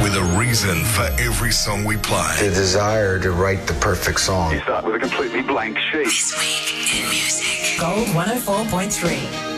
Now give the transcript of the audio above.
with a reason for every song we play. The desire to write the perfect song. You start with a completely blank sheet. This week in music. Gold 104.3.